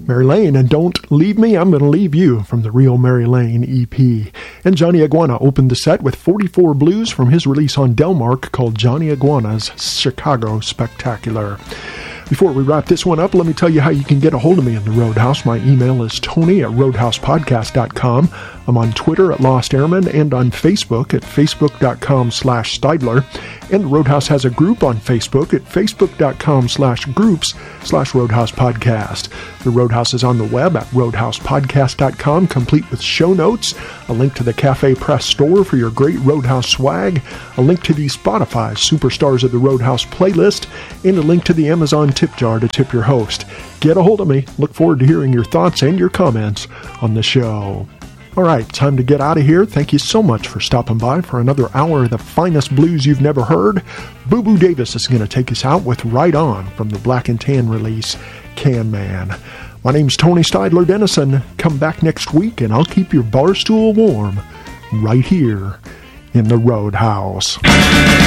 Mary Lane and Don't Leave Me, I'm Gonna Leave You from the Real Mary Lane EP. And Johnny Iguana opened the set with 44 Blues from his release on Delmark called Johnny Iguana's Chicago Spectacular. Before we wrap this one up, let me tell you how you can get a hold of me in the Roadhouse. My email is tony@roadhousepodcast.com. I'm on Twitter at Lost Airman and on Facebook at facebook.com/Steidler. And the Roadhouse has a group on Facebook at facebook.com/groups/Roadhouse Podcast. The Roadhouse is on the web at roadhousepodcast.com, complete with show notes, a link to the Cafe Press store for your great Roadhouse swag, a link to the Spotify Superstars of the Roadhouse playlist, and a link to the Amazon tip jar to tip your host. Get a hold of me. Look forward to hearing your thoughts and your comments on the show. All right, time to get out of here. Thank you so much for stopping by for another hour of the finest blues you've never heard. Boo Boo Davis is going to take us out with Right On from the Black and Tan release, Can Man. My name's Tony Steidler Dennison. Come back next week and I'll keep your bar stool warm right here in the Roadhouse.